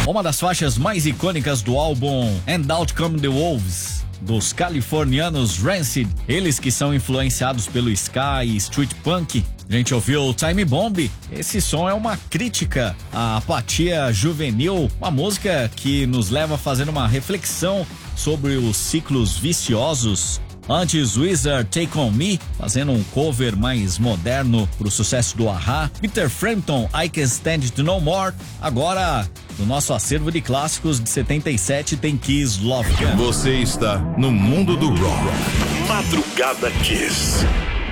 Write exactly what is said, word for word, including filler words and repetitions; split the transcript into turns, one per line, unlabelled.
Uma das faixas mais icônicas do álbum And Out Come the Wolves, dos californianos Rancid, eles que são influenciados pelo ska e street punk. A gente ouviu Time Bomb. Esse som é uma crítica à apatia juvenil, uma música que nos leva a fazer uma reflexão sobre os ciclos viciosos. Antes, Wizard Take On Me, fazendo um cover mais moderno pro sucesso do A-ha. Peter Frampton, I Can Stand It No More. Agora, no nosso acervo de clássicos de setenta e sete, tem Kiss Love Gun.
Você está no mundo do rock. Madrugada Kiss.